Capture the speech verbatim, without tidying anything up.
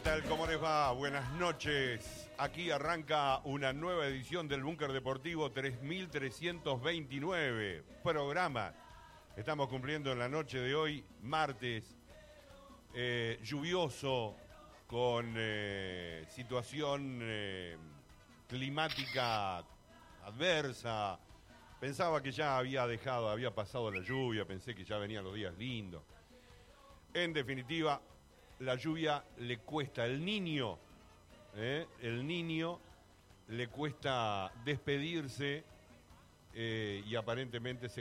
tal? ¿Cómo les va? Buenas noches. Aquí arranca una nueva edición del Búnker Deportivo tres mil trescientos veintinueve. Programa. Estamos cumpliendo en la noche de hoy, martes, eh, lluvioso, con eh, situación eh, climática adversa. Pensaba que ya había dejado, había pasado la lluvia, pensé que ya venían los días lindos. En definitiva, la lluvia le cuesta, el niño, ¿eh? el niño le cuesta despedirse eh, y aparentemente se